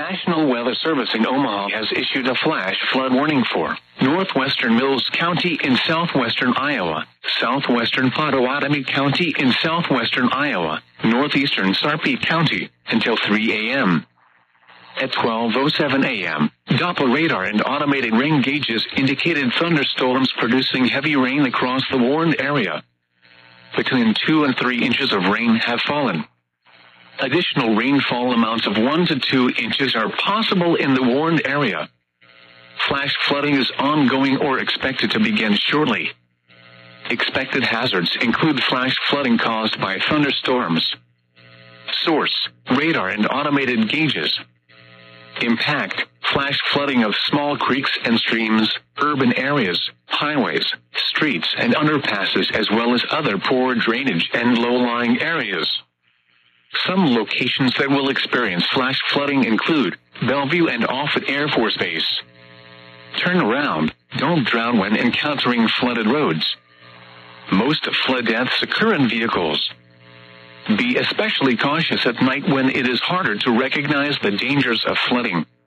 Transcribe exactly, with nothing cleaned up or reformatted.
National Weather Service in Omaha has issued a flash flood warning for northwestern Mills County in southwestern Iowa, southwestern Pottawatomie County in southwestern Iowa, northeastern Sarpy County, until three a m At twelve oh seven a m, Doppler radar and automated rain gauges indicated thunderstorms producing heavy rain across the warned area. Between two and three inches of rain have fallen. Additional rainfall amounts of one to two inches are possible in the warned area. Flash flooding is ongoing or expected to begin shortly. Expected hazards include flash flooding caused by thunderstorms. Source: radar and automated gauges. Impact: flash flooding of small creeks and streams, urban areas, highways, streets and underpasses, as well as other poor drainage and low-lying areas. Some locations that will experience flash flooding include Bellevue and Offutt Air Force Base. Turn around, don't drown when encountering flooded roads. Most flood deaths occur in vehicles. Be especially cautious at night when it is harder to recognize the dangers of flooding.